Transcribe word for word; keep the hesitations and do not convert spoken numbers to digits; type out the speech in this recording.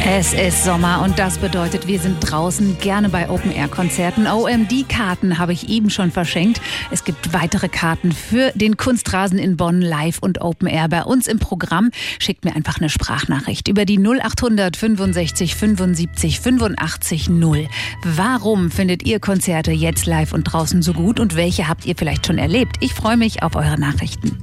Es ist Sommer und das bedeutet, wir sind draußen, gerne bei Open-Air-Konzerten. O M D-Karten habe ich eben schon verschenkt. Es gibt weitere Karten für den Kunstrasen in Bonn live und Open-Air bei uns im Programm. Schickt mir einfach eine Sprachnachricht über die null acht hundert fünfundsechzig fünfundsiebzig fünfundachtzig null. Warum findet ihr Konzerte jetzt live und draußen so gut und welche habt ihr vielleicht schon erlebt? Ich freue mich auf eure Nachrichten.